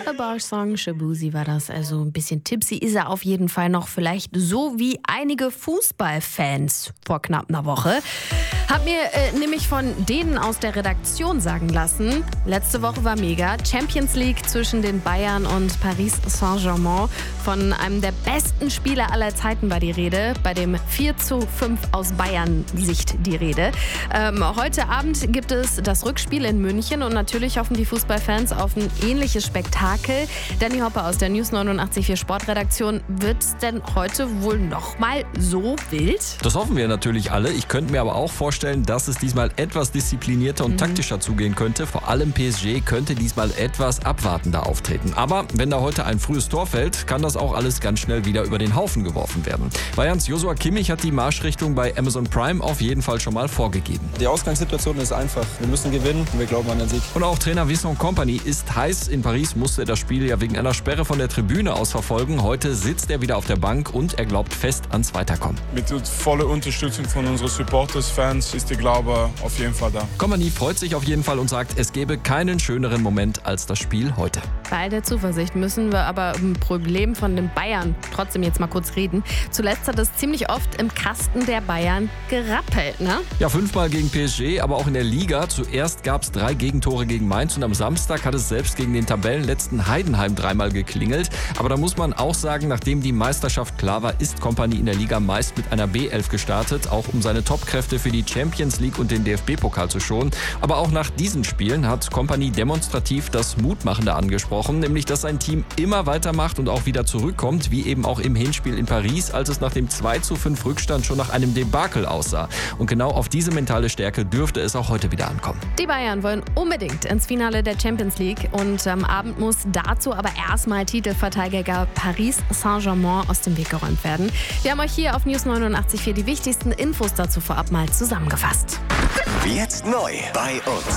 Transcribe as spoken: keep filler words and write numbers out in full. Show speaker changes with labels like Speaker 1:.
Speaker 1: A Bar-Song, Shabuzi war das. Also ein bisschen tipsy ist er auf jeden Fall noch. Vielleicht so wie einige Fußballfans vor knapp einer Woche. Hab mir äh, nämlich von denen aus der Redaktion sagen lassen, letzte Woche war mega. Champions League zwischen den Bayern und Paris Saint-Germain. Von einem der besten Spieler aller Zeiten war die Rede. Bei dem vier zu fünf aus Bayern-Sicht die Rede. Ähm, heute Abend gibt es das Rückspiel in München und natürlich hoffen die Fußballfans auf ein ähnliches Spektakel. Danny Hopper aus der News neunundachtzig Komma vier Sportredaktion. Wird es denn heute wohl noch mal so wild?
Speaker 2: Das hoffen wir natürlich alle. Ich könnte mir aber auch vorstellen, dass es diesmal etwas disziplinierter und mhm. taktischer zugehen könnte. Vor allem P S G könnte diesmal etwas abwartender auftreten. Aber wenn da heute ein frühes Tor fällt, kann das auch alles ganz schnell wieder über den Haufen geworfen werden. Bayerns Joshua Kimmich hat die Marschrichtung bei Amazon Prime auf jeden Fall schon mal vorgegeben.
Speaker 3: Die Ausgangssituation ist einfach. Wir müssen gewinnen und wir glauben an den Sieg.
Speaker 2: Und auch Trainer Vincent Kompany ist heiß. In Paris musste er das Spiel ja wegen einer Sperre von der Tribüne aus verfolgen. Heute sitzt er wieder auf der Bank und er glaubt fest ans Weiterkommen.
Speaker 4: Mit voller Unterstützung von unseren Supporters, Fans ist der Glaube auf jeden Fall da.
Speaker 2: Kompany freut sich auf jeden Fall und sagt, es gäbe keinen schöneren Moment als das Spiel heute.
Speaker 1: Bei all der Zuversicht müssen wir aber um ein Problem von den Bayern trotzdem jetzt mal kurz reden. Zuletzt hat es ziemlich oft im Kasten der Bayern gerappelt, ne?
Speaker 2: Ja, fünfmal gegen P S G, aber auch in der Liga. Zuerst gab es drei Gegentore gegen Mainz und am Samstag hat es selbst gegen den Tabellenletzten Heidenheim dreimal geklingelt. Aber da muss man auch sagen, nachdem die Meisterschaft klar war, ist Kompany in der Liga meist mit einer B elf gestartet, auch um seine Topkräfte für die Champions League und den D F B-Pokal zu schonen. Aber auch nach diesen Spielen hat Kompany demonstrativ das Mutmachende angesprochen, nämlich dass sein Team immer weitermacht und auch wieder zurückkommt, wie eben auch im Hinspiel in Paris, als es nach dem zwei zu fünf Rückstand schon nach einem Debakel aussah. Und genau auf diese mentale Stärke dürfte es auch heute wieder ankommen.
Speaker 1: Die Bayern wollen unbedingt ins Finale der Champions League und am Abend muss dazu aber erstmal Titelverteidiger Paris Saint-Germain aus dem Weg geräumt werden. Wir haben euch hier auf News neunundachtzig Komma vier die wichtigsten Infos dazu vorab mal zusammengefasst.
Speaker 5: Jetzt neu bei uns.